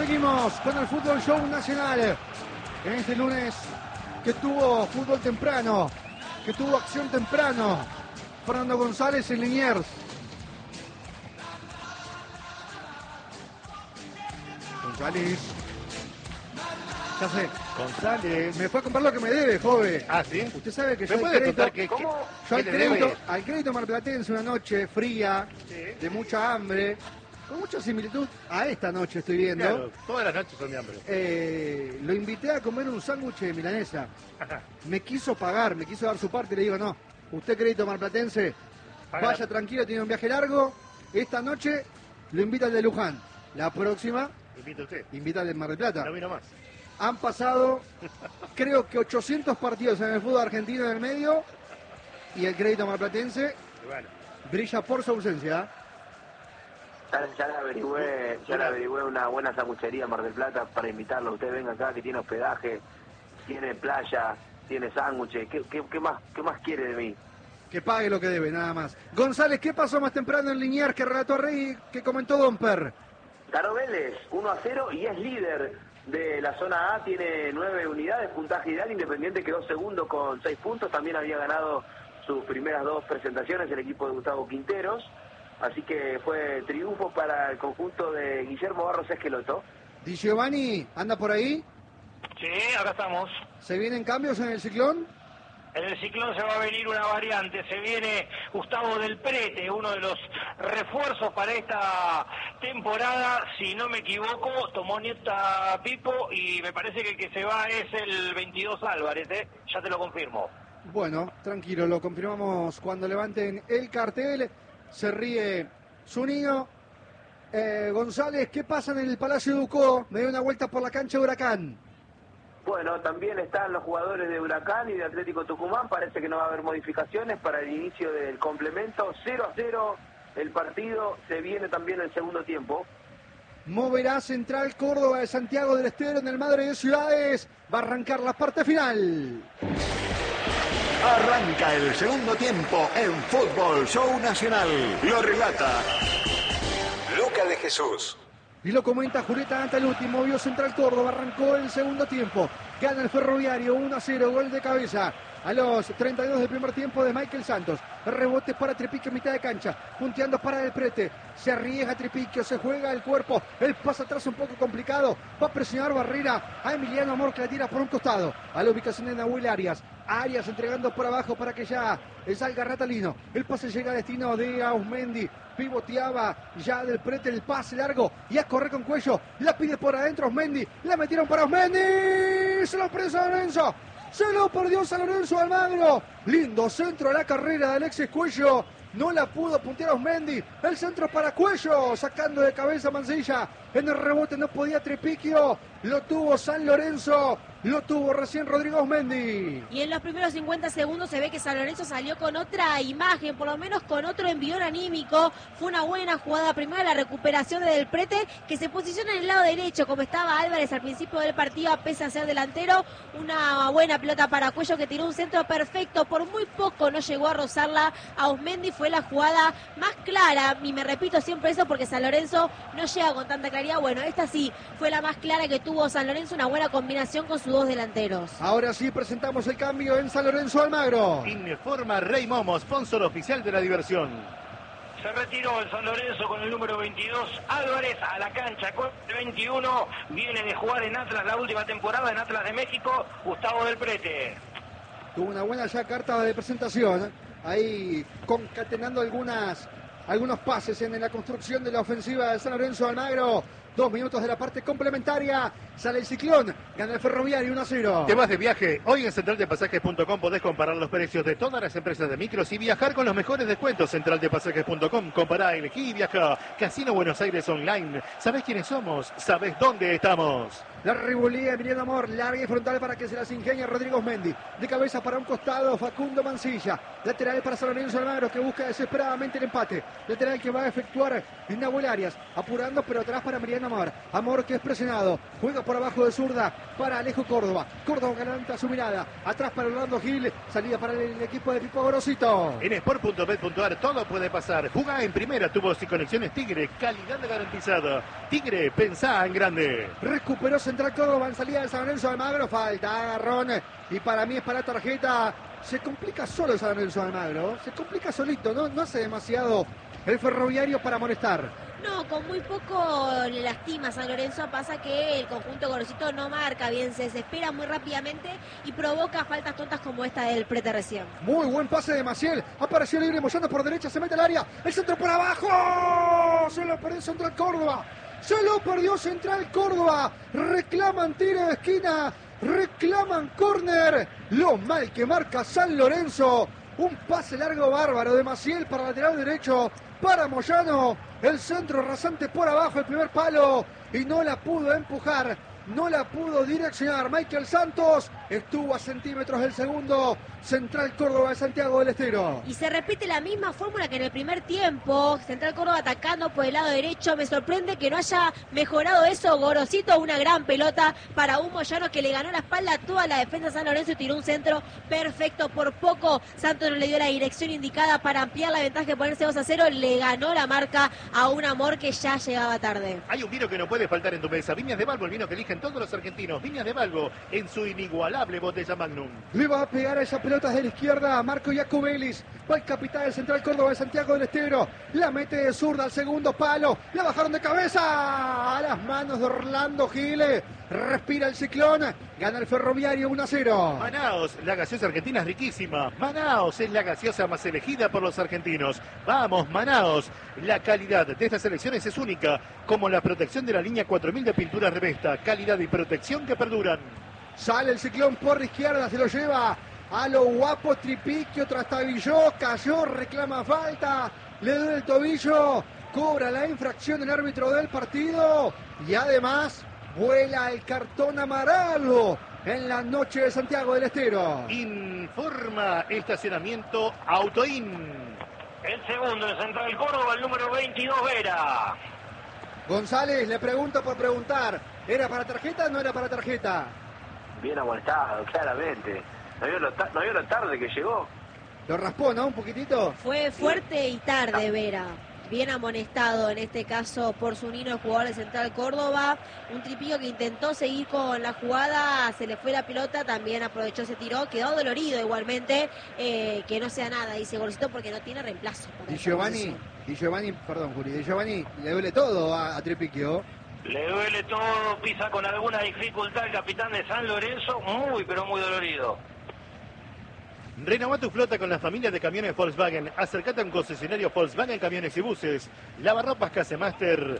Seguimos con el Fútbol Show Nacional. En este lunes que tuvo fútbol temprano, que tuvo acción temprano. Fernando González en Liniers. González. Ya sé. González. Me fue a comprar lo que me debe, joven. Ah, ¿sí? Usted sabe que yo ¿Me puede contar al crédito marplatense una noche fría, Sí. de mucha hambre, con mucha similitud a esta noche estoy viendo. Claro, todas las noches son de hambre. Lo invité a comer un sándwich de milanesa. Me quiso pagar, me quiso dar su parte y le digo, no, usted crédito marplatense, Paga. vaya tranquilo, tiene un viaje largo. Esta noche lo invita al de Luján. La próxima, Invita usted. invita al de Mar del Plata. No vino más. Han pasado, creo que 800 partidos en el fútbol argentino en el medio y el crédito marplatense Y bueno, brilla por su ausencia. Ya le averigüé una buena sanguchería en Mar del Plata para invitarlo. Usted venga acá, que tiene hospedaje, tiene playa, tiene sándwiches. ¿Qué más quiere de mí? Que pague lo que debe, nada más. González, ¿qué pasó más temprano en Liniers que relató a Rey, que comentó Domper? Ganó Vélez 1-0 y es líder de la zona A, tiene 9 unidades, puntaje ideal. Independiente quedó segundo con 6 puntos, también había ganado sus primeras 2 presentaciones el equipo de Gustavo Quinteros, así que fue triunfo para el conjunto de Guillermo Barros Esqueloto. Di Giovanni, ¿anda por ahí? Sí, acá estamos. ¿Se vienen cambios en el ciclón? En el ciclón se va a venir una variante, se viene Gustavo del Prete, uno de los refuerzos para esta temporada, si no me equivoco, tomó nota Pipo y me parece que el que se va es el 22 Álvarez, ya te lo confirmo. Bueno, tranquilo, lo confirmamos cuando levanten el cartel. Se ríe Zunino. González, ¿qué pasa en el Palacio Ducó? Me dio una vuelta por la cancha de Huracán. Bueno, también están los jugadores de Huracán y de Atlético Tucumán. Parece que no va a haber modificaciones para el inicio del complemento. 0-0 el partido. Se viene también el segundo tiempo. Moverá Central Córdoba de Santiago del Estero en el Madre de Ciudades. Va a arrancar la parte final. Arranca el segundo tiempo en Fútbol Show Nacional. Lo relata Luca de Jesús. Y lo comenta Julieta Antaluti. Movió Central Córdoba, arrancó el segundo tiempo. Gana el Ferroviario 1-0, gol de cabeza. A los 32 del primer tiempo de Michael Santos. Rebote para Tripiquio, mitad de cancha. Punteando para Del Prete. Se arriesga Tripiquio, se juega el cuerpo. El paso atrás un poco complicado. Va a presionar Barrera a Emiliano Amor, que la tira por un costado. A la ubicación de Nahuel Arias. Arias entregando por abajo para que ya salga Ratalino. El pase llega a destino de Ausmendi. Pivoteaba ya Del Prete, el pase largo y a correr con Cuello. La pide por adentro Ausmendi. La metieron para Ausmendi. Se lo prende San Lorenzo. Se lo perdió San Lorenzo Almagro. Lindo centro a la carrera de Alexis Cuello. No la pudo puntear Ausmendi. El centro para Cuello. Sacando de cabeza Mancilla. En el rebote no podía Tripiquio. Lo tuvo San Lorenzo. Lo tuvo recién Rodrigo Ausmendi. Y en los primeros 50 segundos se ve que San Lorenzo salió con otra imagen, por lo menos con otro envión anímico. Fue una buena jugada. Primero la recuperación de Del Prete, que se posiciona en el lado derecho, como estaba Álvarez al principio del partido, pese a ser delantero. Una buena pelota para Cuello, que tiró un centro perfecto. Por muy poco no llegó a rozarla a Ausmendi. Fue la jugada más clara. Y me repito siempre eso porque San Lorenzo no llega con tanta claridad. Bueno, esta sí fue la más clara que tuvo San Lorenzo. Una buena combinación con sus dos delanteros. Ahora sí presentamos el cambio en San Lorenzo Almagro. Informa Rey Momo, sponsor oficial de la diversión. Se retiró el San Lorenzo con el número 22 Álvarez a la cancha con el 21. Viene de jugar en Atlas la última temporada, en Atlas de México, Gustavo Del Prete. Tuvo una buena ya carta de presentación. Ahí concatenando algunos pases en la construcción de la ofensiva de San Lorenzo Almagro. 2 minutos de la parte complementaria. Sale el Ciclón. Gana el Ferroviario 1-0. ¿Te vas de viaje? Hoy en centraldepasajes.com podés comparar los precios de todas las empresas de micros y viajar con los mejores descuentos. Centraldepasajes.com. Compará, elegí y viaja. Casino Buenos Aires Online. ¿Sabés quiénes somos? ¿Sabés dónde estamos? La revolía Emiliano Amor, larga y frontal para que se las ingenia Rodrigo Ausmendi. De cabeza para un costado Facundo Mancilla. Lateral para San Lorenzo Almagro, que busca desesperadamente el empate. Lateral que va a efectuar Nahuel Arias, apurando pero atrás para Mariano Amor. Amor que es presionado, juega por abajo de zurda para Alejo Córdoba. Córdoba galanta su mirada, atrás para Orlando Gil, salida para el equipo de Pipo Gorosito. En sport.bet.ar todo puede pasar. Jugá en primera, tu voz y conexiones Tigre, calidad garantizada. Tigre, pensá en grande. Recuperó Central Córdoba en salida de San Lorenzo de Almagro, falta, agarrón, y para mí es para tarjeta. Se complica solo el San Lorenzo de Almagro, se complica solito, no hace demasiado el Ferroviario para molestar. No, con muy poco le lastima a San Lorenzo. Pasa que el conjunto Gorosito no marca bien, se desespera muy rápidamente y provoca faltas tontas como esta del Prete recién. Muy buen pase de Maciel, apareció libre, Moyano por derecha, se mete al área, el centro por abajo, se lo perdió Central Córdoba, se lo perdió Central Córdoba, reclaman tiro de esquina, reclaman córner, lo mal que marca San Lorenzo, un pase largo bárbaro de Maciel para lateral derecho, para Moyano, el centro rasante por abajo, el primer palo, y no la pudo empujar, no la pudo direccionar. Michael Santos estuvo a centímetros del segundo. Central Córdoba de Santiago del Estero. Y se repite la misma fórmula que en el primer tiempo. Central Córdoba atacando por el lado derecho. Me sorprende que no haya mejorado eso. Gorosito, una gran pelota para un Moyano que le ganó la espalda a toda la defensa de San Lorenzo y tiró un centro perfecto. Por poco Santos no le dio la dirección indicada para ampliar la ventaja y ponerse 2-0. Le ganó la marca a un Amor que ya llegaba tarde. Hay un vino que no puede faltar en tu mesa. Viñas de Balbo, el vino que eligen todos los argentinos. Viñas de Balbo en su inigualable botella Magnum. Le va a pegar a esa pelota de la izquierda a Marco Iacobelis. Va el capitán del Central Córdoba de Santiago del Estero. La mete de zurda al segundo palo. La bajaron de cabeza a las manos de Orlando Gile. Respira el ciclón. Gana el Ferroviario 1-0. Manaos, la gaseosa argentina es riquísima. Manaos es la gaseosa más elegida por los argentinos. Vamos, Manaos. La calidad de estas selecciones es única, como la protección de la línea 4000 de pinturas Revesta. Calidad y protección que perduran. Sale el ciclón por la izquierda, se lo lleva a lo guapo Tripiquio, trastabilló, cayó, reclama falta, le duele el tobillo, cobra la infracción el árbitro del partido y además vuela el cartón amarillo en la noche de Santiago del Estero. Informa estacionamiento Autoin. El segundo de Central Córdoba, el número 22 Vera. González, le pregunto por preguntar, ¿era para tarjeta o no era para tarjeta? Bien aguantado, claramente. ¿No vio lo tarde que llegó? Lo raspó, ¿no? Un poquitito. Fue fuerte y tarde, Vera. Bien amonestado en este caso por Zunino, el jugador de Central Córdoba. Un Tripillo que intentó seguir con la jugada, se le fue la pelota, también aprovechó, se tiró, quedó dolorido igualmente. Que no sea nada, dice Gorosito, porque no tiene reemplazo. Di Giovanni, perdón, Juli, Di Giovanni le duele todo a Tripicchio. Le duele todo, pisa con alguna dificultad el capitán de San Lorenzo, muy pero muy dolorido. Renová tu flota con la familia de camiones Volkswagen. Acércate a un concesionario Volkswagen Camiones y Buses. Lavarropas Casemaster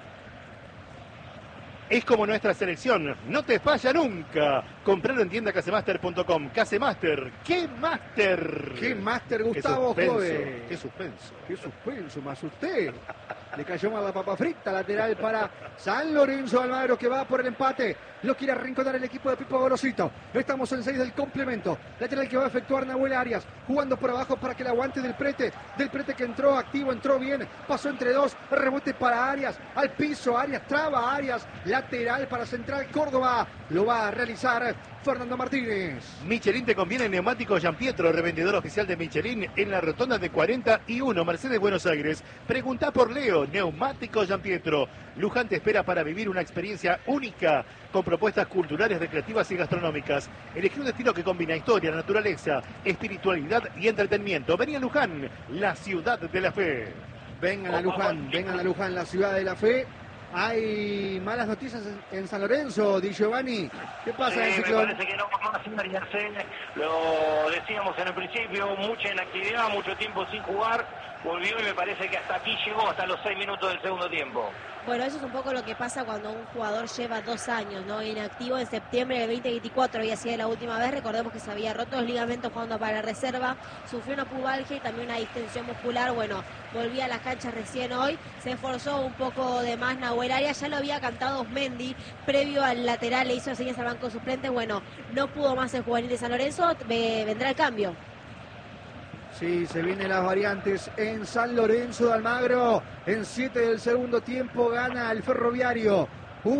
es como nuestra selección. No te falla nunca. Compralo en tiendacasemaster.com. Casemaster. ¡Qué máster! ¡Qué máster, Gustavo Jove! ¡Qué suspenso! ¡Qué suspenso! Me asusté. Le cayó mal la papa frita, lateral para San Lorenzo Almagro que va por el empate. Lo quiere arrinconar el equipo de Pipo Gorosito. Estamos en 6 del complemento. Lateral que va a efectuar Nahuel Arias. Jugando por abajo para que el aguante del Prete. Del Prete que entró activo, entró bien. Pasó entre dos. Rebote para Arias. Al piso, Arias traba Arias. Lateral para Central Córdoba. Lo va a realizar Fernando Martínez. Michelin te conviene neumáticos Gianpietro, revendedor oficial de Michelin en la rotonda de 41, Mercedes, Buenos Aires. Pregunta por Leo, neumáticos Gianpietro. Luján te espera para vivir una experiencia única con propuestas culturales, recreativas y gastronómicas. Elegí un destino que combina historia, naturaleza, espiritualidad y entretenimiento. Vení a Luján, la ciudad de la fe. Vengan a Luján, la ciudad de la fe. Hay malas noticias en San Lorenzo, Di Giovanni. ¿Qué pasa en el ciclón? Me parece que no vamos a hacer, lo decíamos en el principio, mucha inactividad, mucho tiempo sin jugar. Volvió y me parece que hasta aquí llegó, hasta los 6 minutos del segundo tiempo. Bueno, eso es un poco lo que pasa cuando un jugador lleva 2 años, ¿no? Inactivo. En septiembre del 2024 había sido la última vez. Recordemos que se había roto los ligamentos jugando para la reserva. Sufrió una pubalgia y también una distensión muscular. Bueno, volvía a las canchas recién hoy. Se esforzó un poco de más Nahuel Arias. Ya lo había cantado Osmendi previo al lateral. Le hizo señas al banco suplente. Bueno, no pudo más el juvenil de San Lorenzo. Vendrá el cambio. Sí, se vienen las variantes en San Lorenzo de Almagro. En 7 del segundo tiempo gana el Ferroviario.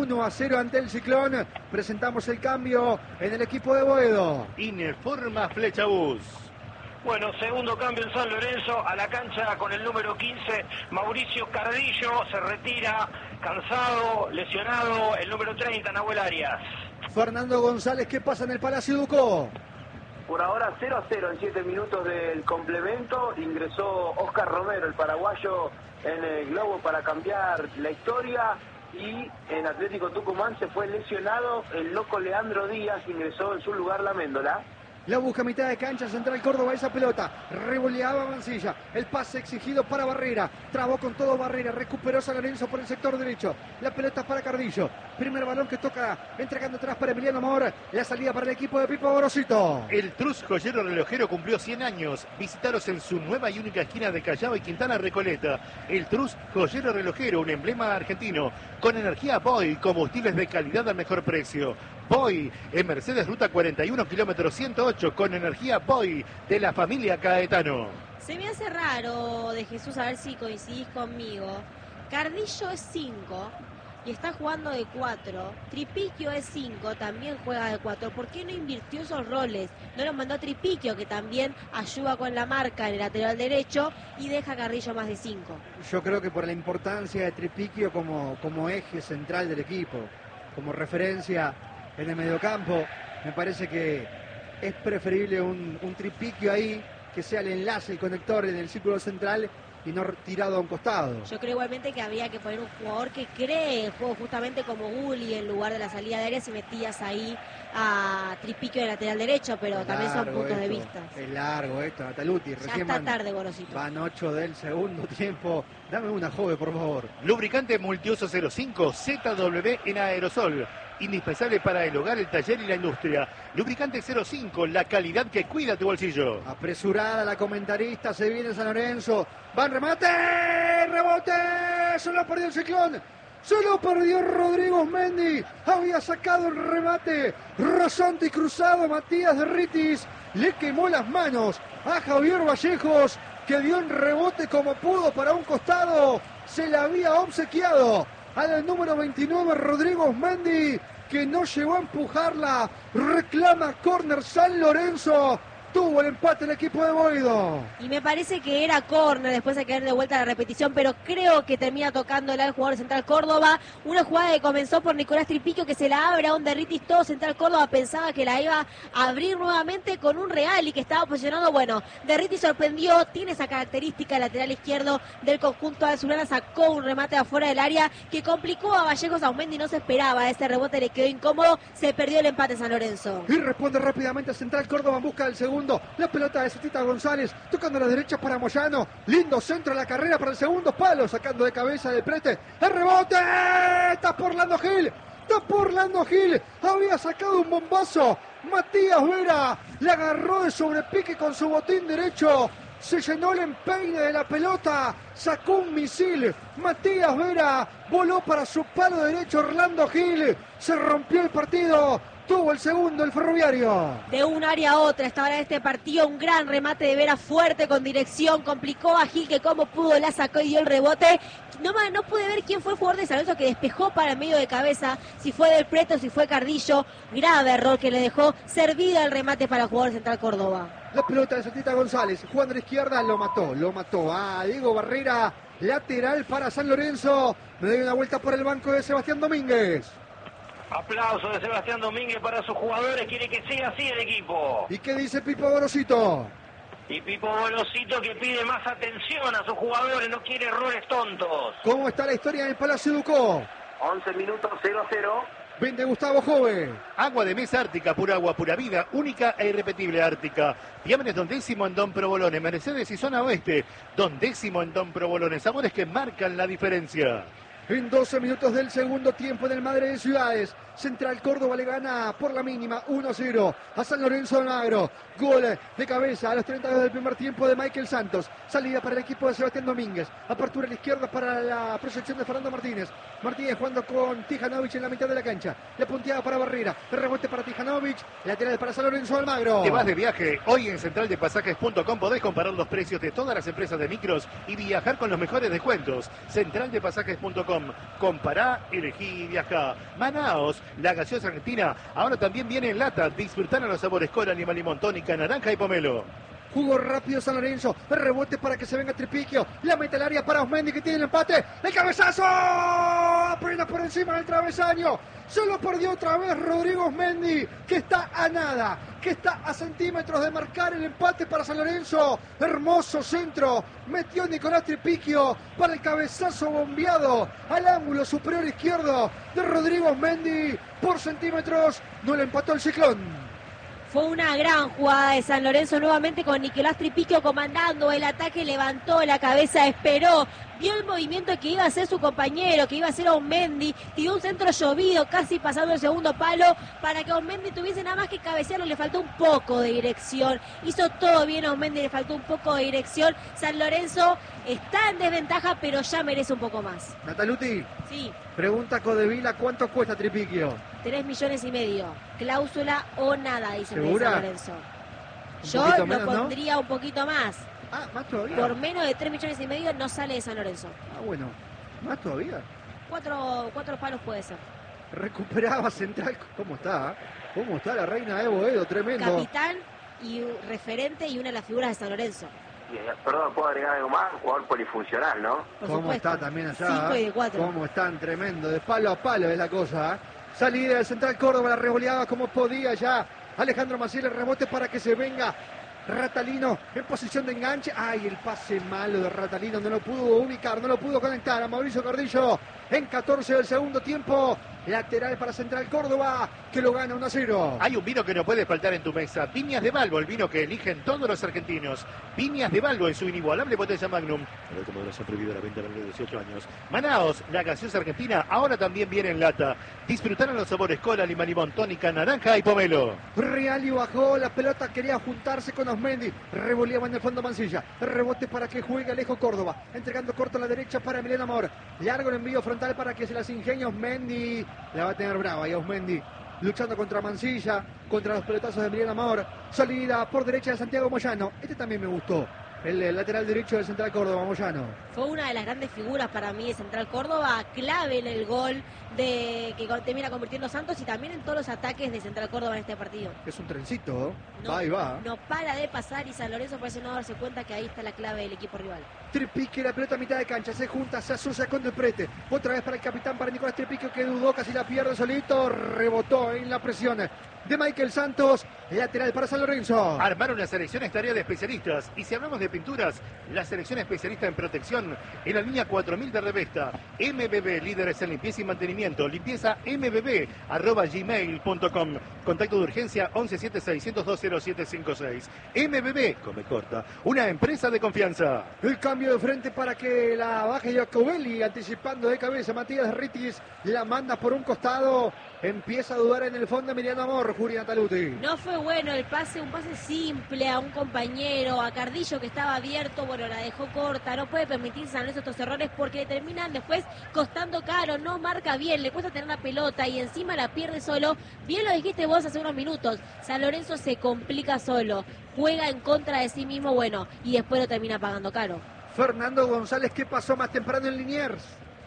1-0 ante el Ciclón. Presentamos el cambio en el equipo de Boedo. Informa Flechabús. Bueno, segundo cambio en San Lorenzo, a la cancha con el número 15, Mauricio Cardillo, se retira, cansado, lesionado, el número 30, Nahuel Arias. Fernando González, ¿qué pasa en el Palacio Ducó? Por ahora 0-0 en 7 minutos del complemento. Ingresó Oscar Romero, el paraguayo, en el globo para cambiar la historia. Y en Atlético Tucumán se fue lesionado el loco Leandro Díaz, ingresó en su lugar la Méndola. La busca a mitad de cancha, Central Córdoba esa pelota, revoleaba Mancilla, el pase exigido para Barrera, trabó con todo Barrera, recuperó San Lorenzo por el sector derecho, la pelota para Cardillo, primer balón que toca, entregando atrás para Emiliano Amor, la salida para el equipo de Pipo Gorosito. El Trus Joyero Relojero cumplió 100 años, visitaros en su nueva y única esquina de Callao y Quintana Recoleta. El Trus Joyero Relojero, un emblema argentino, con energía Boy, combustibles de calidad al mejor precio. Boy, en Mercedes Ruta 41, kilómetro 108, con energía Boy, de la familia Caetano. Se me hace raro, de Jesús, a ver si coincidís conmigo. Cardillo es 5 y está jugando de 4. Tripiquio es 5, también juega de 4. ¿Por qué no invirtió esos roles? No lo mandó a Tripiquio, que también ayuda con la marca en el lateral derecho, y deja a Cardillo más de 5. Yo creo que por la importancia de Tripiquio como eje central del equipo, como referencia en el mediocampo, me parece que es preferible un Tripiquio ahí, que sea el enlace, el conector en el círculo central y no tirado a un costado. Yo creo igualmente que habría que poner un jugador que cree el juego, justamente como Gulli, en lugar de la salida de área, si metías ahí a Tripiquio de lateral derecho, pero también son puntos de vista. Es largo esto, Nataluti. Ya está tarde, Gorosito. Van 8 del segundo tiempo. Dame una, joven, por favor. Lubricante Multiuso 05 ZW en aerosol. Indispensable para el hogar, el taller y la industria. Lubricante 05, la calidad que cuida tu bolsillo. Apresurada la comentarista, se viene San Lorenzo. ¡Van remate! ¡Rebote! ¡Se lo perdió el Ciclón! ¡Se lo perdió Rodrigo Mendy! Había sacado el remate. Rasante y cruzado Matías de Ritis. Le quemó las manos a Javier Vallejos, que dio un rebote como pudo para un costado. Se la había obsequiado al número 29, Rodrigo Mendy, que no llegó a empujarla. Reclama córner San Lorenzo. Tuvo el empate el equipo de Boedo. Y me parece que era córner, después hay que dar de vuelta a la repetición, pero creo que termina tocándola el jugador de Central Córdoba. Una jugada que comenzó por Nicolás Tripiquio, que se la abre a un Derritis. Todo Central Córdoba pensaba que la iba a abrir nuevamente con un Real y que estaba posicionado. Bueno, Derritis sorprendió, tiene esa característica de lateral izquierdo del conjunto azulgrana, sacó un remate afuera del área que complicó a Vallejos. Aumendi no se esperaba, ese rebote le quedó incómodo, se perdió el empate San Lorenzo. Y responde rápidamente a Central Córdoba en busca del segundo. La pelota de Satita González, tocando a la derecha para Moyano. Lindo centro de la carrera para el segundo palo, sacando de cabeza de Prete. ¡El rebote! ¡Está por Lando Gil! ¡Está por Lando Gil! Había sacado un bombazo. Matías Vera le agarró de sobrepique con su botín derecho. Se llenó el empeine de la pelota. Sacó un misil. Matías Vera voló para su palo derecho. Orlando Gil. Se rompió el partido. Tuvo el segundo el Ferroviario. De un área a otra estaba en este partido, un gran remate de Vera fuerte con dirección, complicó a Gil, que como pudo la sacó y dio el rebote. No pude ver quién fue el jugador de San Lorenzo que despejó para el medio de cabeza, si fue Del Preto o si fue Cardillo. Grave error que le dejó servida el remate para el jugador Central Córdoba. La pelota de Satita González, jugando a la izquierda, lo mató. A Diego Barrera, lateral para San Lorenzo. Me doy una vuelta por el banco de Sebastián Domínguez. Aplauso de Sebastián Domínguez para sus jugadores, quiere que siga así el equipo. ¿Y qué dice Pipo Gorosito? Y Pipo Gorosito que pide más atención a sus jugadores, no quiere errores tontos. ¿Cómo está la historia en el Palacio Ducó? 11 minutos, 0-0. Vende Gustavo Jove. Agua de mesa Ártica, pura agua, pura vida, única e irrepetible Ártica. Diámenes Don Décimo en Don Provolone, Mercedes y Zona Oeste. Don Décimo en Don Provolone, sabores que marcan la diferencia. en 12 minutos del segundo tiempo en el Madre de Ciudades. Central Córdoba le gana por la mínima 1-0 a San Lorenzo de Almagro. Gol de cabeza a los 32 del primer tiempo de Michael Santos. Salida para el equipo de Sebastián Domínguez. Apertura a la izquierda para la proyección de Fernando Martínez. Martínez jugando con Tijanovic en la mitad de la cancha. La punteada para Barrera. El rebote para Tijanovic. Lateral para San Lorenzo de Almagro. Te vas de viaje. Hoy en centraldepasajes.com podés comparar los precios de todas las empresas de micros y viajar con los mejores descuentos. Centraldepasajes.com. Compará, elegí y viajá. Manaos, la gaseosa argentina, ahora también viene en lata. Disfrutar a los sabores cola, limón, limón, tónica, naranja y pomelo. Jugó rápido San Lorenzo. El rebote para que se venga Tripiquio. La mete al área para Osmendi que tiene el empate. ¡El cabezazo! Apenas por encima del travesaño. Solo perdió otra vez Rodrigo Osmendi, que está a nada, que está a centímetros de marcar el empate para San Lorenzo. Hermoso centro. Metió Nicolás Tripiquio para el cabezazo bombeado al ángulo superior izquierdo de Rodrigo Osmendi. Por centímetros no le empató el Ciclón. Fue una gran jugada de San Lorenzo nuevamente con Nicolás Tripiquio comandando el ataque, levantó la cabeza, esperó, vio el movimiento que iba a hacer su compañero, que iba a hacer Osmendi, tiró un centro llovido casi pasando el segundo palo para que Osmendi tuviese nada más que cabecearlo, le faltó un poco de dirección, hizo todo bien Osmendi, le faltó un poco de dirección. San Lorenzo está en desventaja pero ya merece un poco más. Nataluti. Sí. Pregunta Codevila, ¿cuánto cuesta Tripiquio? 3,5 millones. Cláusula o nada, dicen de ¿Segura? San Lorenzo. Un Yo poquito lo menos, ¿no? pondría un poquito más. Ah, más todavía. Por menos de 3,5 millones no sale de San Lorenzo. Ah, bueno. Más todavía. 4 palos puede ser. Recuperaba Central. ¿Cómo está? ¿Cómo está la reina de Boedo? Tremendo. Capitán y referente y una de las figuras de San Lorenzo. Perdón, ¿puedo agregar algo más? Un jugador polifuncional, ¿no? Por ¿Cómo supuesto. está también allá? 5 y de 4. ¿Cómo están? Tremendo. De palo a palo es la cosa. ¿Eh? Salida del Central Córdoba, la revoleaba como podía ya. Alejandro Maciel, el rebote para que se venga Ratalino en posición de enganche. Ay, el pase malo de Ratalino, no lo pudo ubicar, no lo pudo conectar a Mauricio Cordillo en 14 del segundo tiempo. Lateral para Central Córdoba, que lo gana 1-0. Hay un vino que no puede faltar en tu mesa. Viñas de Balbo, el vino que eligen todos los argentinos. Viñas de Balbo en su inigualable botella Magnum. El de moderación prohibido la venta a menores de 18 años. Manaos, la gaseosa argentina, ahora también viene en lata. Disfrutaron los sabores cola, limón, limón, tónica, naranja y pomelo. Reali bajó la pelota, quería juntarse con Osmendi. Revoleaba en el fondo Mancilla. Rebote para que juegue Alejo Córdoba. Entregando corto a la derecha para Emiliano Amor. Largo el envío frontal para que se las ingenie Osmendi. La va a tener brava y Osmendi luchando contra Mancilla, contra los pelotazos de Emiliano Amor. Salida por derecha de Santiago Moyano. Este también me gustó. El lateral derecho del Central Córdoba, Moyano. Fue una de las grandes figuras para mí de Central Córdoba, clave en el gol de que termina convirtiendo Santos y también en todos los ataques de Central Córdoba en este partido. Es un trencito, No, va y va. No para de pasar y San Lorenzo parece no darse cuenta que ahí está la clave del equipo rival. Tripique, la pelota a mitad de cancha, se junta, se asocia con Del Prete. Otra vez para el capitán, para Nicolás Tripique, que dudó, casi la pierde solito. Rebotó en la presión de Michael Santos. Lateral para San Lorenzo. Armar una selección es tarea de especialistas. Y si hablamos de pinturas, la selección especialista en protección en la línea 4000 de Revesta. MBB, líderes en limpieza y mantenimiento. Limpieza mbb@gmail.com. Contacto de urgencia 1176-102-0756. MBB, come corta, una empresa de confianza. El cambio de frente para que la baje Giacobelli, anticipando de cabeza Matías Ritis, la manda por un costado, empieza a dudar en el fondo Emiliano Amor, Julián Taluti. No fue bueno el pase, un pase simple a un compañero, a Cardillo que estaba abierto, bueno, la dejó corta, no puede permitir San Lorenzo estos errores porque le terminan después costando caro, no marca bien, le cuesta tener la pelota y encima la pierde solo. Bien lo dijiste vos hace unos minutos, San Lorenzo se complica solo, juega en contra de sí mismo, bueno, y después lo termina pagando caro. Fernando González, ¿qué pasó más temprano en Liniers?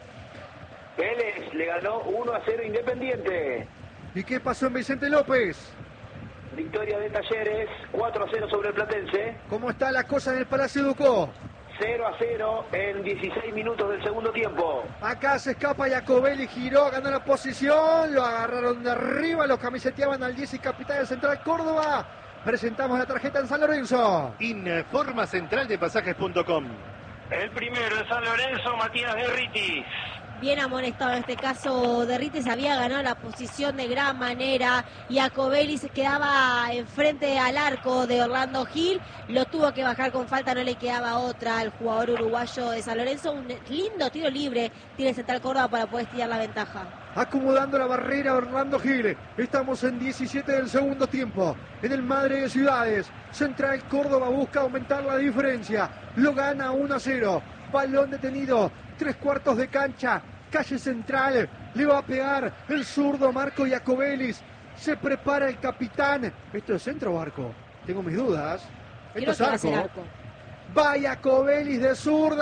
Vélez le ganó 1-0 Independiente. ¿Y qué pasó en Vicente López? Victoria de Talleres, 4-0 sobre el Platense. ¿Cómo está la cosa en el Palacio Ducó? 0-0 en 16 minutos del segundo tiempo. Acá se escapa Giacobelli, giró, ganó la posición, lo agarraron de arriba, lo camiseteaban al 10 y capitán del Central Córdoba. Presentamos la tarjeta en San Lorenzo. Informa centraldepasajes.com. El primero de San Lorenzo, Matías Derritis. bien amonestado en este caso. Derrites había ganado la posición de gran manera. Iacobelli se quedaba enfrente al arco de Orlando Gil. Lo tuvo que bajar con falta, no le quedaba otra al jugador uruguayo de San Lorenzo. Un lindo tiro libre tiene Central Córdoba para poder estirar la ventaja. Acomodando la barrera Orlando Gil. Estamos en 17 del segundo tiempo. En el Madre de Ciudades. Central Córdoba busca aumentar la diferencia. Lo gana 1-0. Balón detenido. 3/4 de cancha. Calle central. Le va a pegar el zurdo Marco Iacobelli. Se prepara el capitán. ¿Esto es centro o arco? Tengo mis dudas. Esto es arco. Va Iacobelli de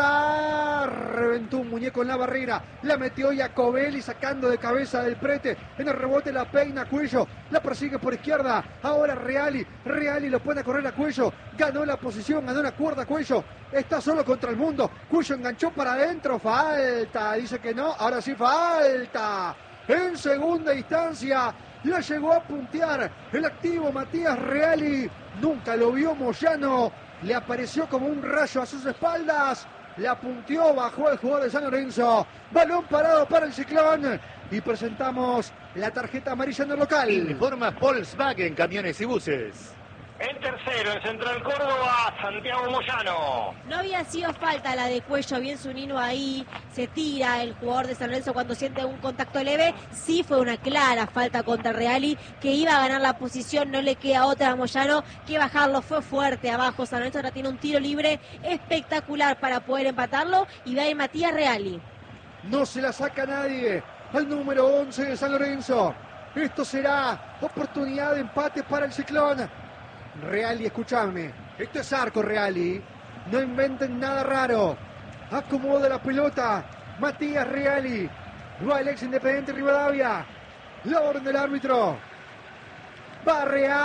zurda. Reventó un muñeco en la barrera. La metió Iacobelli sacando de cabeza del Prete. En el rebote la peina Cuello. La persigue por izquierda. Ahora Reali. Reali lo pone a correr a Cuello. Ganó la posición. Ganó la cuerda Cuello. Está solo contra el mundo. Cuello enganchó para adentro. Falta. Dice que no. Ahora sí falta. En segunda instancia. La llegó a puntear el activo Matías Reali. Nunca lo vio Moyano. Le apareció como un rayo a sus espaldas. La punteó, bajó el jugador de San Lorenzo. Balón parado para el Ciclón. Y presentamos la tarjeta amarilla en el local. Informa Volkswagen Camiones y Buses. El tercero en Central Córdoba, Santiago Moyano. No había sido falta la de Cuello, bien Zunino ahí, se tira el jugador de San Lorenzo cuando siente un contacto leve. Sí fue una clara falta contra Reali, que iba a ganar la posición, no le queda otra a Moyano que bajarlo, fue fuerte abajo. San Lorenzo ahora tiene un tiro libre espectacular para poder empatarlo y va a ir Matías Reali. No se la saca nadie al número 11 de San Lorenzo. Esto será oportunidad de empate para el Ciclón. Reali, escúchame, esto es arco, Reali, no inventen nada raro. Acomoda la pelota Matías Reali. Va el ex Independiente Rivadavia. La orden del árbitro. Va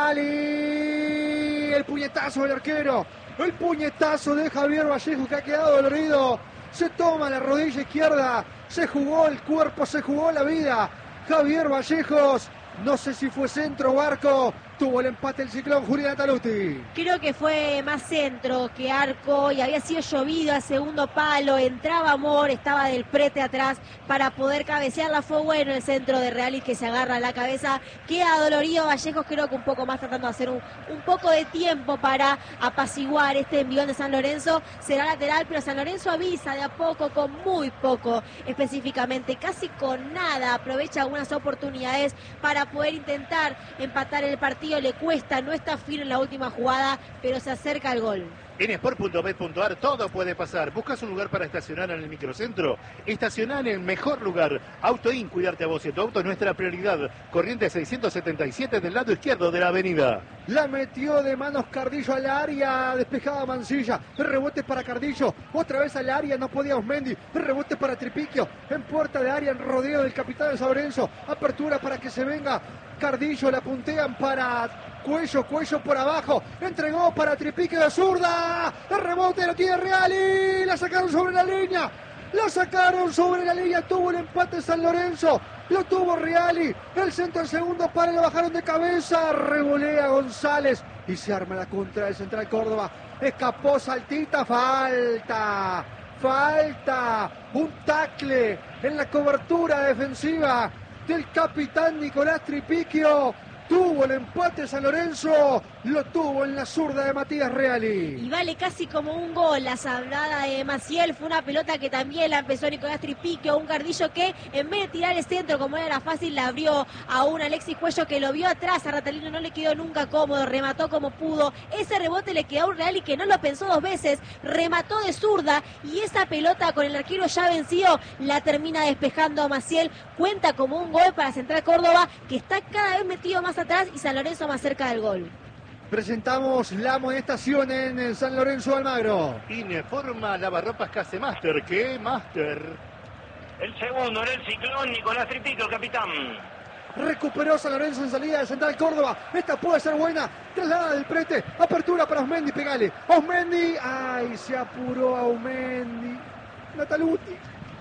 Reali. El puñetazo del arquero. El puñetazo de Javier Vallejo, que ha quedado dolorido. Se toma la rodilla izquierda. Se jugó el cuerpo, se jugó la vida. Javier Vallejos. No sé si fue centro o arco. Tuvo el empate el Ciclón, Juliana Taluti. Creo que fue más centro que arco y había sido llovido al segundo palo. Entraba Amor, estaba del Prete atrás para poder cabecearla. Fue bueno el centro de Reali que se agarra a la cabeza. Queda dolorido Vallejos, creo que un poco más tratando de hacer un poco de tiempo para apaciguar este envión de San Lorenzo. Será lateral, pero San Lorenzo avisa de a poco, con muy poco específicamente, casi con nada. Aprovecha algunas oportunidades para poder intentar empatar el partido. Le cuesta, no está firme en la última jugada, pero se acerca al gol. En sport.bet.ar todo puede pasar. ¿Buscas un lugar para estacionar en el microcentro? Estacioná en el mejor lugar. AutoIn, cuidarte a vos y a tu auto es nuestra prioridad. Corriente 677 del lado izquierdo de la avenida. La metió de manos Cardillo al área, despejada Mancilla. El rebote para Cardillo, otra vez al área, no podía Osmendi. El rebote para Tripiquio, en puerta de área, en rodeo del capitán de San Lorenzo. Apertura para que se venga Cardillo, la puntean para Cuello por abajo, entregó para Tripiquio de zurda, el rebote lo tiene Reali, la sacaron sobre la línea, tuvo el empate San Lorenzo, lo tuvo Reali, el centro al segundo palo, lo bajaron de cabeza, revolea González y se arma la contra del Central Córdoba, escapó Saltita, falta, un tackle en la cobertura defensiva del capitán Nicolás Tripiquio. Tuvo el empate San Lorenzo, lo tuvo en la zurda de Matías Reali. Y vale casi como un gol la sablada de Maciel. Fue una pelota que también la empezó Nicolás Tripiquio, un Cardillo que en vez de tirar el centro como era fácil, la abrió a un Alexis Cuello que lo vio atrás. A Ratalino no le quedó nunca cómodo, remató como pudo. Ese rebote le quedó a un Reali que no lo pensó dos veces, remató de zurda y esa pelota con el arquero ya vencido la termina despejando a Maciel. Cuenta como un gol para Central Córdoba, que está cada vez metido más atrás y San Lorenzo más cerca del gol. Presentamos la amonestación en San Lorenzo Almagro. Informa Lavarropas Case Master. ¿Qué Master? El segundo en el Ciclón, Nicolás Tripiquio, el capitán. Recuperó San Lorenzo en salida de Central Córdoba. Esta puede ser buena. Traslada del Prete. Apertura para Osmendi. Pegale. Osmendi. Ay, se apuró a Osmendi. Nataluti.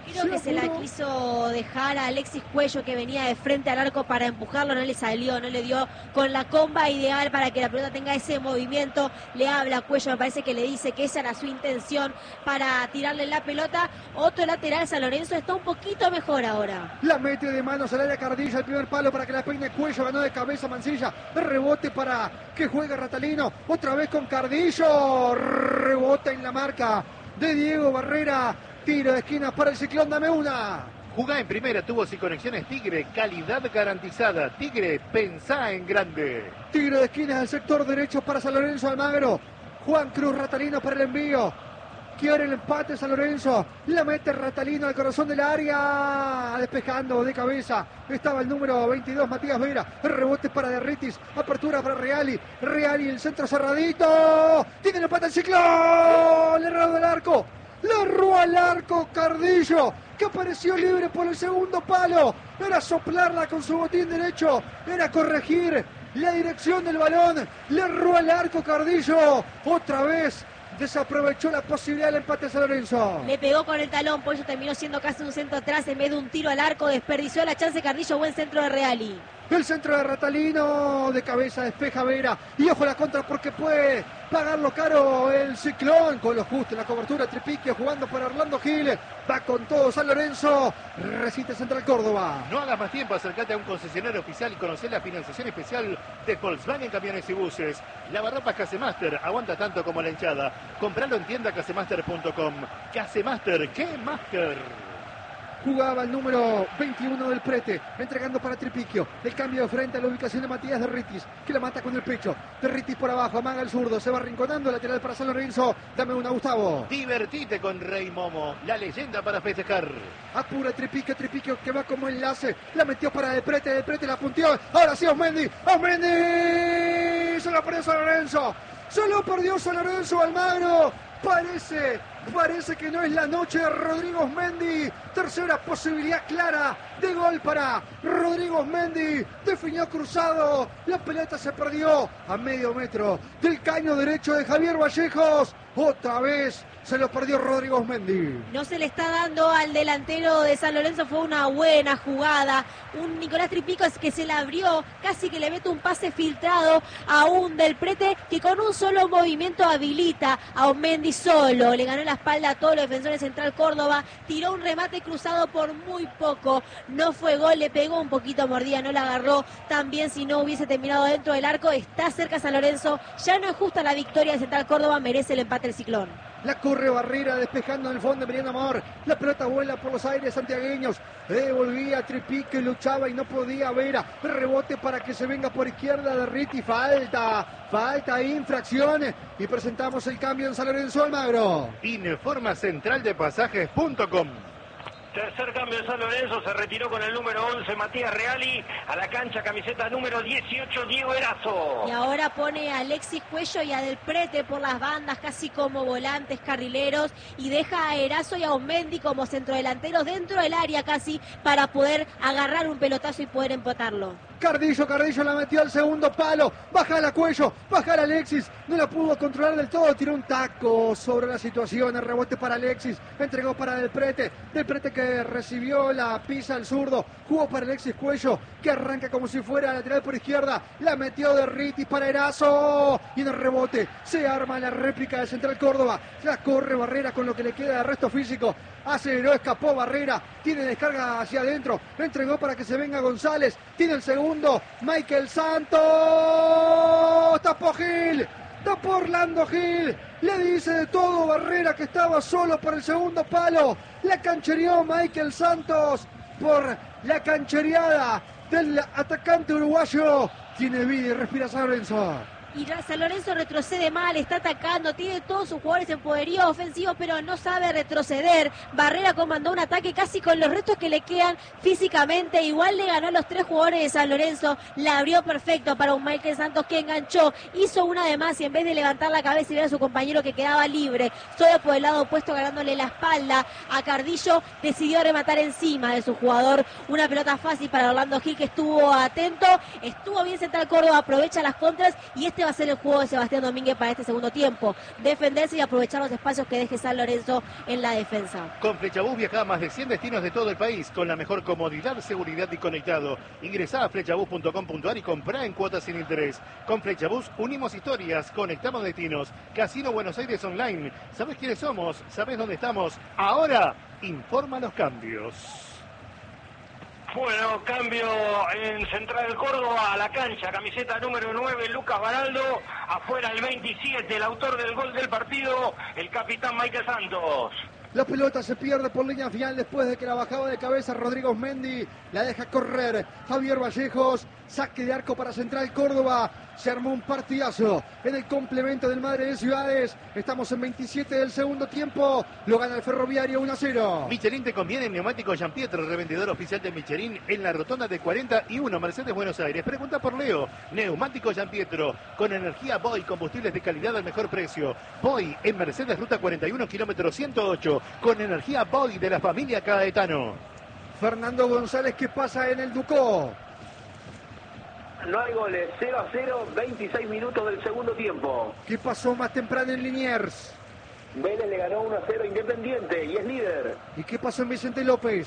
Creo que se la quiso dejar a Alexis Cuello, que venía de frente al arco para empujarlo, no le salió, no le dio con la comba ideal para que la pelota tenga ese movimiento. Le habla a Cuello, me parece que le dice que esa era su intención para tirarle la pelota. Otro lateral, San Lorenzo está un poquito mejor ahora. La mete de manos al área Cardillo, el primer palo para que la peine Cuello, ganó de cabeza Mancilla, rebote para que juegue Ratalino, otra vez con Cardillo, rebote en la marca de Diego Barrera. Tiro de esquina para el Ciclón, dame una. Jugá en primera, tubos y conexiones Tigre, calidad garantizada. Tigre, pensá en grande. Tiro de esquina del sector derecho para San Lorenzo, Almagro. Juan Cruz Ratalino para el envío. Quiere el empate San Lorenzo. La mete Ratalino al corazón del área. Despejando de cabeza. Estaba el número 22, Matías Vera. El rebote para Derritis. Apertura para Reali. Reali, el centro cerradito. Tiene el empate el Ciclón. Le errado del arco. Le erró al arco Cardillo, que apareció libre por el segundo palo. Era soplarla con su botín derecho. Era corregir la dirección del balón. Le erró al arco Cardillo. Otra vez desaprovechó la posibilidad del empate a San Lorenzo. Le pegó con el talón, por eso terminó siendo casi un centro atrás en vez de un tiro al arco. Desperdició la chance Cardillo, buen centro de Reali. El centro de Ratalino, de cabeza despeja Vera. Y ojo la contra porque puede pagarlo caro el Ciclón. Con lo justo en la cobertura, Tripiquio jugando para Orlando Gil. Va con todo San Lorenzo. Resiste Central Córdoba. No hagas más tiempo, acércate a un concesionario oficial y conocer la financiación especial de Volkswagen Camiones y Buses. Lavarropas Casemaster, aguanta tanto como la hinchada. Compralo en tienda casemaster.com. Casemaster, ¿qué Master? Jugaba el número 21 del Prete, entregando para Tripiquio. El cambio de frente a la ubicación de Matías Derritis, que la mata con el pecho. Derritis por abajo, amaga el zurdo, se va arrinconando, lateral para San Lorenzo. Dame una, Gustavo. Divertite con Rey Momo, la leyenda para festejar. Apura Tripiquio que va como enlace. La metió para el Prete la punteó. Ahora sí, Osmendi. Se la perdió San Lorenzo. Se lo perdió San Lorenzo, Almagro. Parece que no es la noche de Rodrigo Osmendi. Tercera posibilidad clara de gol para Rodrigo Osmendi. Definió cruzado. La pelota se perdió a medio metro del caño derecho de Javier Vallejos. Otra vez se lo perdió Rodrigo Osmendi. No se le está dando al delantero de San Lorenzo, fue una buena jugada. Un Nicolás Tripico es que se la abrió, casi que le mete un pase filtrado a un del Prete que con un solo movimiento habilita a Osmendi solo. Le ganó la espalda a todos los defensores de Central Córdoba. Tiró un remate cruzado por muy poco. No fue gol, le pegó un poquito mordida, no la agarró. También si no hubiese terminado dentro del arco, está cerca San Lorenzo. Ya no es justa la victoria de Central Córdoba, merece el empate el Ciclón. La corre Barrera despejando en el fondo, Emiliano Amor. La pelota vuela por los aires santiagueños. Devolvía Tripique, luchaba y no podía. Vera, rebote para que se venga por izquierda de Riti. Falta, infracciones. Y presentamos el cambio en San Lorenzo, Almagro. Informa centraldepasajes.com. Tercer cambio de San Lorenzo, se retiró con el número 11 Matías Reali, a la cancha camiseta número 18 Diego Erazo. Y ahora pone a Alexis Cuello y a Del Prete por las bandas, casi como volantes carrileros, y deja a Erazo y a Osmendi como centrodelanteros dentro del área casi para poder agarrar un pelotazo y poder empatarlo. Cardillo la metió al segundo palo. Baja a Cuello, baja a Alexis. No la pudo controlar del todo. Tiró un taco sobre la situación. El rebote para Alexis. Entregó para Del Prete. Del Prete que recibió la pisa al zurdo. Jugó para Alexis Cuello, que arranca como si fuera lateral por izquierda. La metió de Ritis para Erazo. Y en el rebote se arma la réplica de Central Córdoba. La corre Barrera con lo que le queda de resto físico. Aceleró, escapó Barrera. Tiene descarga hacia adentro. Entregó para que se venga González. Tiene el segundo. Michael Santos. Tapó Gil. Tapó Orlando Gil. Le dice de todo Barrera que estaba solo por el segundo palo. La canchereó Michael Santos por la canchereada del atacante uruguayo. Tiene vida y respira San Lorenzo. Y San Lorenzo retrocede mal, está atacando, tiene todos sus jugadores en poderío ofensivo, pero no sabe retroceder. Barrera comandó un ataque casi con los restos que le quedan físicamente. Igual le ganó a los tres jugadores de San Lorenzo. La abrió perfecto para un Michael Santos que enganchó. Hizo una de más y en vez de levantar la cabeza y ver a su compañero que quedaba libre, solo por el lado opuesto ganándole la espalda a Cardillo, decidió rematar encima de su jugador. Una pelota fácil para Orlando Gil que estuvo atento. Estuvo bien Central Córdoba, aprovecha las contras y este este va a ser el juego de Sebastián Domínguez para este segundo tiempo. Defenderse y aprovechar los espacios que deje San Lorenzo en la defensa. Con Flechabús viaja a más de 100 destinos de todo el país con la mejor comodidad, seguridad y conectado. Ingresá a flechabús.com.ar y comprá en cuotas sin interés. Con Flechabús unimos historias, conectamos destinos. Casino Buenos Aires Online. ¿Sabés quiénes somos? ¿Sabés dónde estamos? Ahora, informa los cambios. Bueno, cambio en Central Córdoba a la cancha, camiseta número 9, Lucas Baraldo, afuera el 27, el autor del gol del partido, el capitán Michael Santos. La pelota se pierde por línea final después de que la bajaba de cabeza Rodrigo Mendy. La deja correr Javier Vallejos. Saque de arco para Central Córdoba. Se armó un partidazo en el complemento del Madre de Ciudades. Estamos en 27 del segundo tiempo. Lo gana el Ferroviario 1-0. Michelin te conviene en Neumático Gianpietro, revendedor oficial de Michelin en la rotonda de 41 Mercedes Buenos Aires. Pregunta por Leo. Neumático Gianpietro con energía Boy, combustibles de calidad al mejor precio. Boy en Mercedes Ruta 41, kilómetro 108, con energía Boy de la familia Caetano. Fernando González, ¿qué pasa en el Ducó? No hay goles, 0-0, 26 minutos del segundo tiempo. ¿Qué pasó más temprano en Liniers? Vélez le ganó 1-0 Independiente y es líder. ¿Y qué pasó en Vicente López?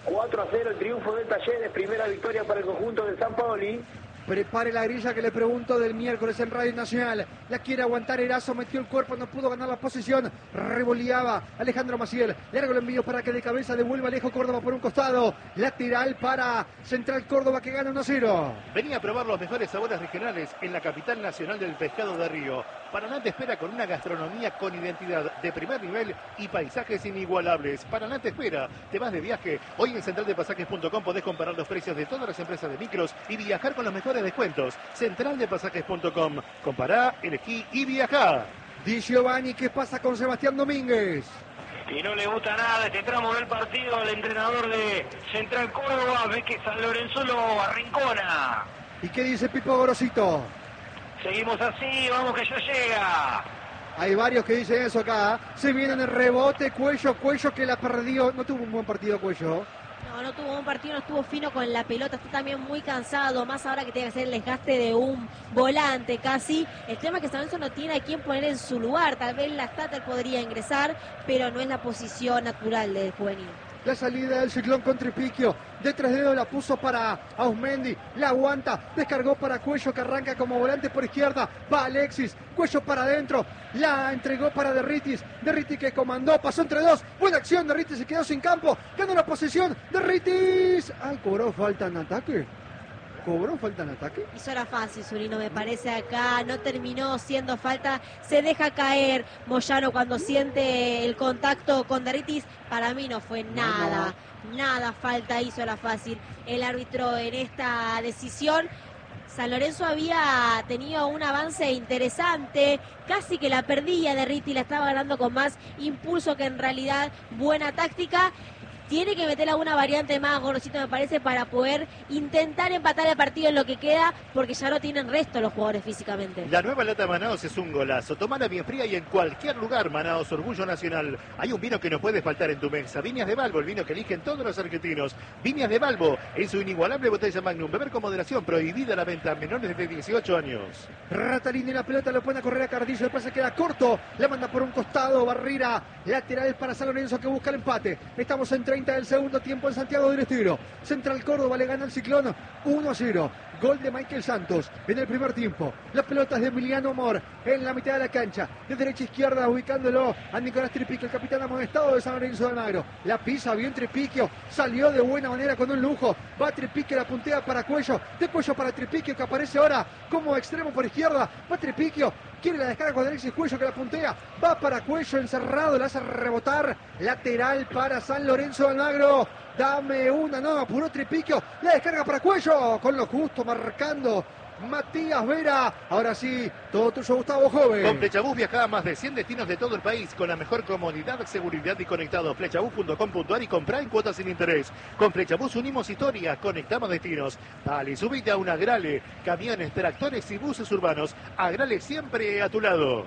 4-0 el triunfo de Talleres, primera victoria para el conjunto de San Paoli. Prepare la grilla que le pregunto del miércoles en Radio Nacional. La quiere aguantar Erazo, metió el cuerpo, no pudo ganar la posición. Revoleaba Alejandro Maciel. Largo el envío para que de cabeza devuelva Alejo Córdoba por un costado. Lateral para Central Córdoba que gana 1-0. Venía a probar los mejores sabores regionales en la capital nacional del pescado de Río. Paraná te espera con una gastronomía con identidad de primer nivel y paisajes inigualables. Paraná te espera. Te vas de viaje. Hoy en centraldepasajes.com podés comparar los precios de todas las empresas de micros y viajar con los mejores descuentos. Centraldepasajes.com. Compará, elegí y viajá. Di Giovanni, ¿qué pasa con Sebastián Domínguez? Y no le gusta nada este tramo del partido al entrenador de Central Córdoba. Ve que San Lorenzo lo arrincona. ¿Y qué dice Pipo Gorosito? Seguimos así, vamos que ya llega. Hay varios que dicen eso acá. Se viene en el rebote, Cuello que la perdió. No tuvo un buen partido Cuello. No tuvo un partido, no estuvo fino con la pelota, está también muy cansado, más ahora que tiene que hacer el desgaste de un volante casi. El tema es que San Lorenzo no tiene a quién poner en su lugar, tal vez la Stater podría ingresar, pero no es la posición natural del juvenil. La salida del Ciclón con Tripiquio, de 3 dedos la puso para Ausmendi, la aguanta, descargó para Cuello que arranca como volante por izquierda, va Alexis, Cuello para adentro, la entregó para Derritis que comandó, pasó entre dos, buena acción, Derritis se quedó sin campo, ganó la posición, Derritis, ay, cobró falta en ataque. ¿Cobró falta en ataque? Eso era fácil, Zurino, me parece acá. No terminó siendo falta. Se deja caer Moyano cuando siente el contacto con Derritis. Para mí no fue nada. Nada falta hizo, era fácil. El árbitro en esta decisión. San Lorenzo había tenido un avance interesante. Casi que la perdía Derritis. La estaba ganando con más impulso que en realidad buena táctica. Tiene que meter alguna variante más, Gorosito, me parece, para poder intentar empatar el partido en lo que queda, porque ya no tienen resto los jugadores físicamente. La nueva lata Manaos es un golazo. Tomala bien fría y en cualquier lugar. Manaos, orgullo nacional. Hay un vino que no puede faltar en tu mesa. Viñas de Balbo, el vino que eligen todos los argentinos. Viñas de Balbo, en su inigualable botella Magnum. Beber con moderación, prohibida la venta a menores de 18 años. Ratalini la pelota, lo pone a correr a Cardillo, el pase queda corto, la manda por un costado, Barrera, lateral para San Lorenzo que busca el empate. Estamos en 30 del segundo tiempo en Santiago del Estero. Central Córdoba le gana al Ciclón 1-0. Gol de Michael Santos en el primer tiempo. La pelota es de Emiliano Amor en la mitad de la cancha. De derecha a izquierda ubicándolo a Nicolás Tripiquio, el capitán amonestado de San Lorenzo de Almagro. La pisa bien Tripiquio. Salió de buena manera con un lujo. Va Tripiquio, la puntea para Cuello. De Cuello para Tripiquio que aparece ahora como extremo por izquierda. Va Tripiquio. Quiere la descarga con Alexis Cuello que la puntea. Va para Cuello encerrado. La hace rebotar. Lateral para San Lorenzo de Almagro. Dame una, no, apuró Tripiquio. La descarga para Cuello. Con lo justo marcando Matías Vera. Ahora sí, todo tuyo, Gustavo Joven. Con Flechabús viaja a más de 100 destinos de todo el país con la mejor comodidad, seguridad y conectado. Flechabús.com.ar y comprá en cuotas sin interés. Con Flechabús unimos historias, conectamos destinos. Dale, subite a un Agrale. Camiones, tractores y buses urbanos. Agrale siempre a tu lado.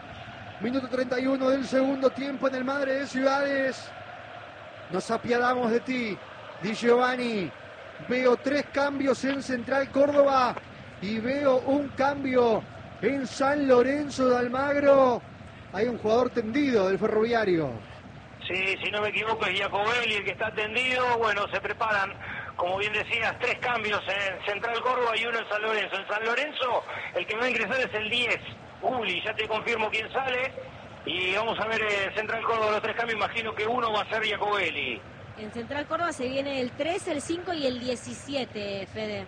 Minuto 31 del segundo tiempo en el Madre de Ciudades. Nos apiadamos de ti, Di Giovanni. Veo 3 cambios en Central Córdoba y veo un cambio en San Lorenzo de Almagro. Hay un jugador tendido del Ferroviario. Sí, si no me equivoco es Jacobelli el que está tendido. Bueno, se preparan, como bien decías, 3 cambios en Central Córdoba y 1 en San Lorenzo. En San Lorenzo el que va a ingresar es el 10, Uli, ya te confirmo quién sale. Y vamos a ver en Central Córdoba los 3 cambios, imagino que uno va a ser Jacobelli. En Central Córdoba se viene el 3, el 5 y el 17, Fede.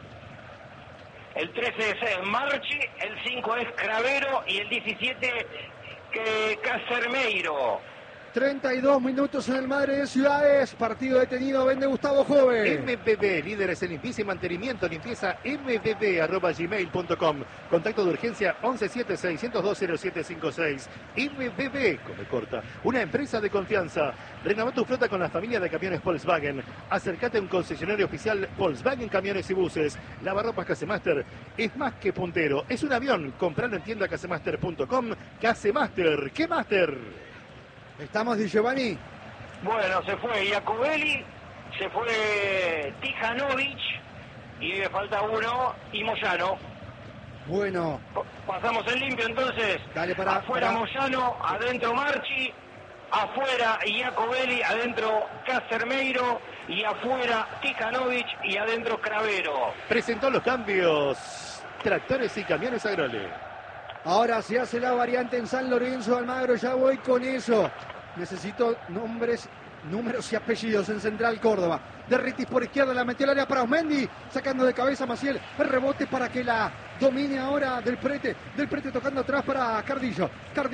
El 13 es Marchi, el 5 es Cravero y el 17 Casermeiro. 32 minutos en el Madre de Ciudades, partido detenido, vende Gustavo Jove. MBB, líderes en limpieza y mantenimiento, limpieza mbb@gmail.com. Contacto de urgencia 1176-102-0756. MBB, come corta, una empresa de confianza. Renová tu flota con la familia de camiones Volkswagen. Acércate a un concesionario oficial Volkswagen Camiones y Buses. Lavarropas Casemaster es más que puntero, es un avión. Compralo en tienda casemaster.com. Casemaster, ¿qué Master? Estamos, Di Giovanni. Bueno, se fue Jacobelli, se fue Tijanovic y le falta uno y Moyano. Bueno. Pasamos en limpio entonces. Dale, afuera Moyano, adentro Marchi, afuera Jacobelli, adentro Casermeiro y afuera Tijanovic y adentro Cravero. Presentó los cambios Tractores y Camiones Agrole. Ahora se hace la variante en San Lorenzo de Almagro, ya voy con eso. Necesito números y apellidos en Central Córdoba. Derritis por izquierda, la metió al área para Osmendi, sacando de cabeza Maciel, el rebote para que la domine ahora Del Prete tocando atrás para Cardillo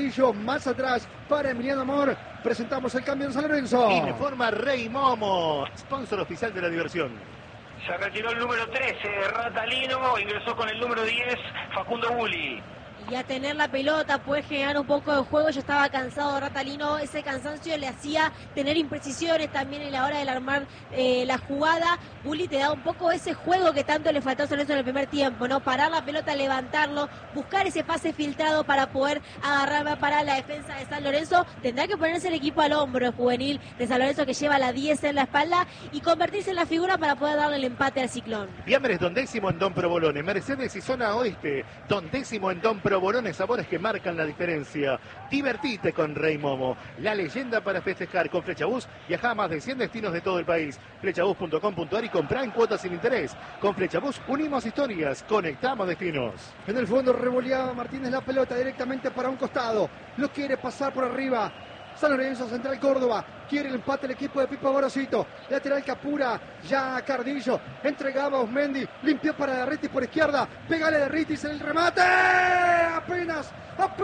más atrás para Emiliano Amor. Presentamos el cambio en San Lorenzo. Informa Rey Momo, sponsor oficial de la diversión. Se retiró el número 13, Ratalino, ingresó con el número 10, Facundo Bulli. Y a tener la pelota puede generar un poco de juego. Yo estaba cansado, Ratalino, ese cansancio le hacía tener imprecisiones también en la hora de armar la jugada. Bulli te da un poco ese juego que tanto le faltó a San Lorenzo en el primer tiempo, ¿no? Parar la pelota, levantarlo, buscar ese pase filtrado para poder agarrar para la defensa de San Lorenzo. Tendrá que ponerse el equipo al hombro, el juvenil de San Lorenzo, que lleva la 10 en la espalda, y convertirse en la figura para poder darle el empate al Ciclón. Fiambres Don Décimo en Don Provolone, Mercedes y Zona Oeste, Don Décimo en Don Provolone, sabores que marcan la diferencia. Divertite con Rey Momo, la leyenda para festejar. Con Flechabús viaja a más de 100 destinos de todo el país. Flechabús.com.ar y comprá en cuotas sin interés. Con Flechabús unimos historias, conectamos destinos. En el fondo revoleaba Martínez la pelota directamente para un costado. Lo quiere pasar por arriba. San Lorenzo, Central Córdoba, quiere el empate el equipo de Pipo Gorosito. Lateral que apura, ya Cardillo, entregaba a Osmendi, limpió para Derritis por izquierda, pégale Derritis en el remate, apenas,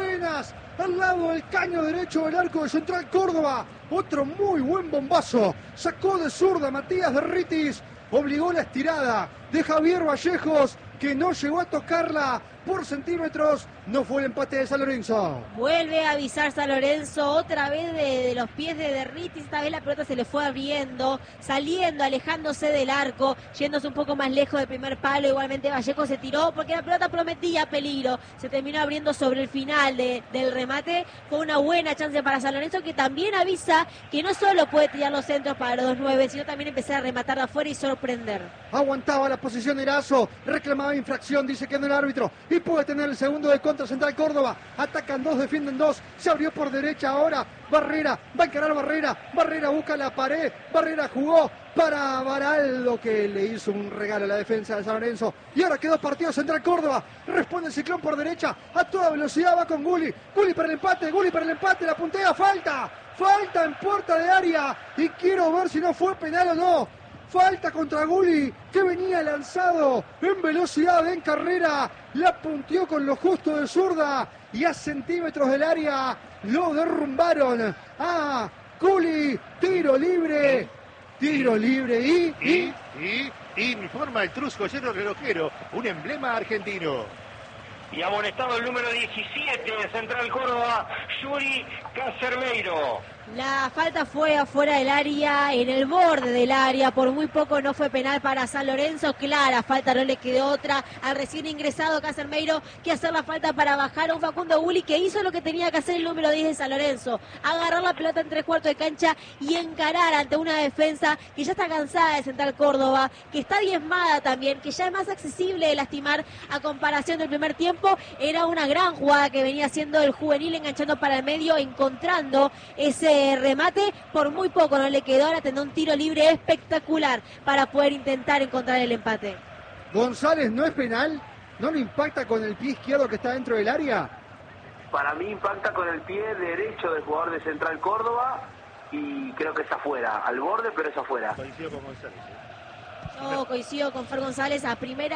al lado del caño derecho del arco de Central Córdoba. Otro muy buen bombazo, sacó de zurda Matías Derritis, obligó la estirada de Javier Vallejos, que no llegó a tocarla por centímetros. No fue el empate de San Lorenzo. Vuelve a avisar San Lorenzo otra vez de los pies de Derritis. Esta vez la pelota se le fue abriendo, saliendo, alejándose del arco, yéndose un poco más lejos del primer palo. Igualmente Vallejo se tiró porque la pelota prometía peligro. Se terminó abriendo sobre el final del remate. Fue una buena chance para San Lorenzo, que también avisa que no solo puede tirar los centros para los 9, sino también empezar a rematar de afuera y sorprender. Aguantaba la posición Erazo, reclamaba infracción, dice que no el árbitro, y puede tener el segundo de contra Central Córdoba. Atacan 2, defienden 2, se abrió por derecha ahora Barrera, va a encarar Barrera busca la pared, Barrera jugó para Baraldo, que le hizo un regalo a la defensa de San Lorenzo, y ahora quedó partido Central Córdoba. Responde el Ciclón por derecha, a toda velocidad va con Gulli para el empate, la puntea, falta en puerta de área, y quiero ver si no fue penal o no. Falta contra Gulli, que venía lanzado en velocidad, en carrera. La punteó con lo justo de zurda y a centímetros del área lo derrumbaron. Gulli, tiro libre y informa el Trus Joyero Relojero, un emblema argentino. Y amonestado el número 17 de Central Córdoba, Yuri Casermeiro. La falta fue afuera del área, en el borde del área, por muy poco no fue penal para San Lorenzo, clara falta, no le quedó otra al recién ingresado Casermeiro que hacer la falta para bajar a un Facundo Gulli que hizo lo que tenía que hacer el número 10 de San Lorenzo, agarrar la pelota en 3/4 de cancha y encarar ante una defensa que ya está cansada de Central Córdoba, que está diezmada también, que ya es más accesible de lastimar a comparación del primer tiempo. Era una gran jugada que venía haciendo el juvenil, enganchando para el medio, encontrando ese remate, por muy poco no le quedó, ahora tendrá un tiro libre espectacular para poder intentar encontrar el empate. González, ¿no es penal? ¿No lo impacta con el pie izquierdo que está dentro del área? Para mí impacta con el pie derecho del jugador de Central Córdoba y creo que es afuera, al borde, pero es afuera. Coincido con González. Yo coincido con Fer González, a primera